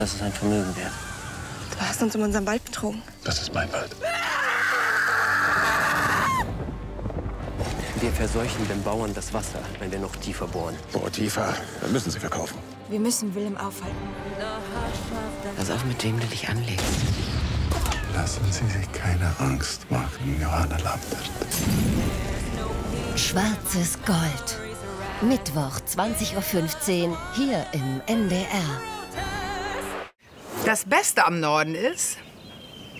Das ist ein Vermögen wert. Du hast uns um unseren Wald betrogen. Das ist mein Wald. Wir verseuchen den Bauern das Wasser, wenn wir noch tiefer bohren. Boah, tiefer. Dann müssen sie verkaufen. Wir müssen Willem aufhalten. Pass auf, mit wem du dich anlegst. Lassen Sie sich keine Angst machen, Johanna Lambert. Schwarzes Gold. Mittwoch, 20:15 Uhr, hier im NDR. Das Beste am Norden ist,